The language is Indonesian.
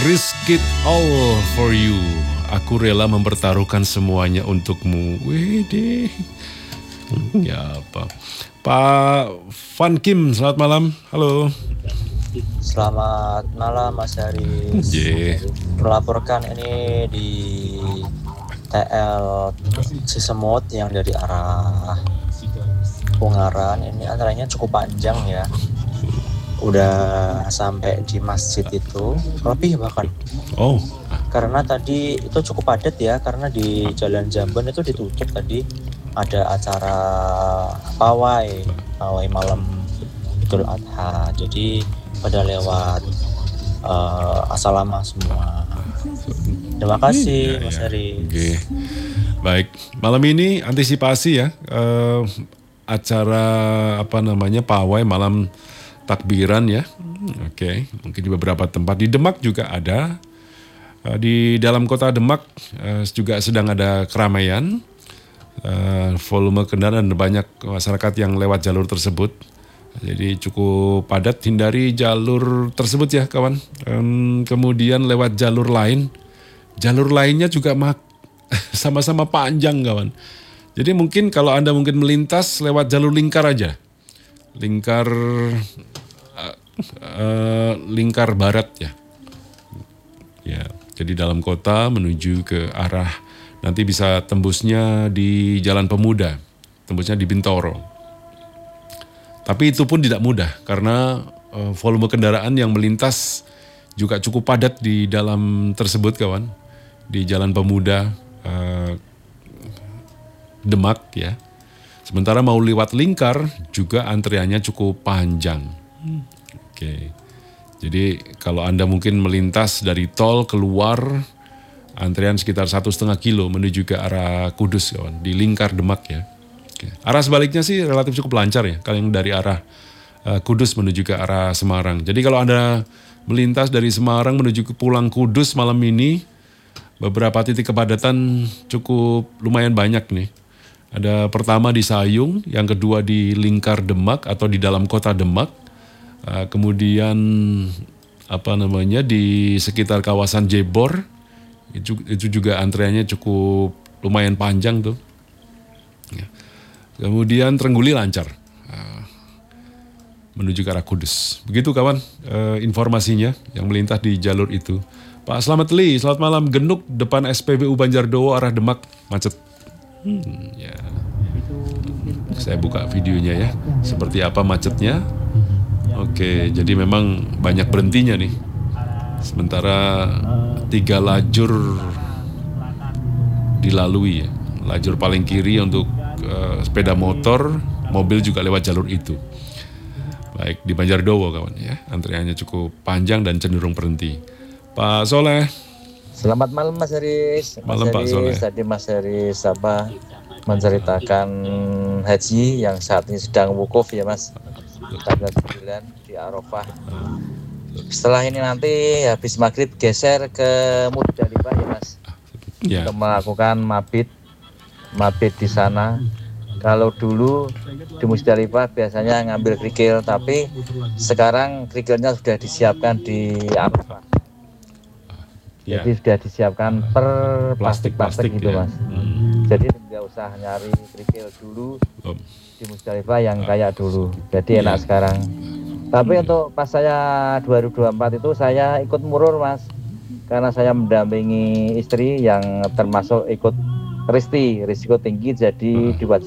Risk it all for you. Aku rela mempertaruhkan semuanya untukmu. Widih. Ya apa? Pak Van Kim, selamat malam. Halo. Selamat malam Mas Haris. Melaporkan ini di TL Cisemut yang dari arah Ungaran. Ini antaranya cukup panjang ya. Udah sampai di masjid itu, lebih bahkan. Oh. Karena tadi itu cukup padat ya, karena di Jalan Jamban itu ditutup tadi. Ada acara pawai malam Idul Adha. Jadi pada lewat assalama semua. Terima kasih Mas Haris. Okay. Baik, malam ini antisipasi ya acara pawai malam takbiran ya. Oke, mungkin di beberapa tempat di Demak juga ada. Di dalam kota Demak juga sedang ada keramaian. Volume kendaraan dan banyak masyarakat yang lewat jalur tersebut. Jadi cukup padat, hindari jalur tersebut ya kawan. Kemudian lewat jalur lain. Jalur lainnya juga sama-sama panjang kawan. Jadi mungkin kalau Anda mungkin melintas lewat jalur lingkar aja. Lingkar barat ya. Ya, jadi dalam kota menuju ke arah nanti bisa tembusnya di Jalan Pemuda, tembusnya di Bintoro. Tapi itu pun tidak mudah karena volume kendaraan yang melintas juga cukup padat di dalam tersebut kawan. Di Jalan Pemuda Demak ya. Sementara mau lewat lingkar juga antriannya cukup panjang. Oke. Jadi kalau Anda mungkin melintas dari tol keluar, antrian sekitar 1,5 kilo menuju ke arah Kudus kawan, di lingkar Demak ya. Oke. Arah sebaliknya sih relatif cukup lancar ya, kalau yang dari arah Kudus menuju ke arah Semarang. Jadi kalau Anda melintas dari Semarang menuju ke pulang Kudus malam ini, beberapa titik kepadatan cukup lumayan banyak nih. Ada pertama di Sayung, yang kedua di lingkar Demak atau di dalam kota Demak. Kemudian di sekitar kawasan Jebor itu juga antriannya cukup lumayan panjang tuh. Ya. Kemudian Trengguli lancar menuju ke arah Kudus. Begitu kawan informasinya yang melintas di jalur itu. Pak Slamet Li, selamat malam. Genuk depan SPBU Banjardowo arah Demak macet. Ya. Saya buka videonya ya. Seperti apa macetnya? Oke, jadi memang banyak berhentinya nih. Sementara 3 lajur dilalui ya. Lajur paling kiri untuk sepeda motor, mobil juga lewat jalur itu. Baik, di Banjardowo kawan ya. Antriannya cukup panjang dan cenderung berhenti. Pak Soleh. Selamat malam Mas Haris. Malam Pak Soleh. Tadi Mas Haris menceritakan haji yang saat ini sedang wukuf ya Mas. Tanggal 9 di Arafah. Setelah ini nanti habis maghrib geser ke Muzdalifah ya Mas. Ya. Untuk melakukan mabit di sana. Kalau dulu di Muzdalifah biasanya ngambil kerikil, tapi sekarang kerikilnya sudah disiapkan di Arafah. Ya. Jadi sudah disiapkan per plastik gitu ya. Mas. Jadi nggak usah nyari kerikil dulu di Muzdalifah yang kayak dulu. Jadi enak sekarang. Tapi untuk pas saya 2024 itu saya ikut murur Mas. Karena saya mendampingi istri yang termasuk ikut risiko tinggi, jadi dibuat